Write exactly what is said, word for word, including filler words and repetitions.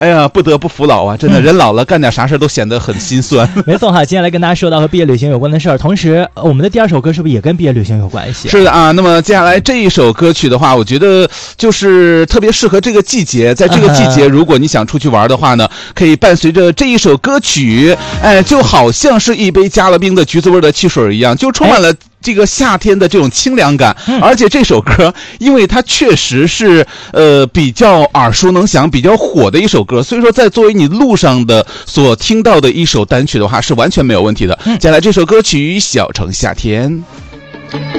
哎呀，不得不服老啊！真的，人老了干点啥事都显得很心酸。 没错哈，接下来跟大家说到和毕业旅行有关的事儿，同时我们的第二首歌是不是也跟毕业旅行有关系？ 是的啊，那么接下来这一首歌曲的话，我觉得就是特别适合这个季节，在这个季节，如果你想出去玩的话呢，可以伴随着这一首歌曲，哎，就好像是一杯加了冰的橘子味的汽水一样，就充满了这个夏天的这种清凉感。而且这首歌，因为它确实是呃比较耳熟能详、比较火的一首歌，所以说在作为你路上的所听到的一首单曲的话，是完全没有问题的。接下来这首歌曲《小城夏天》。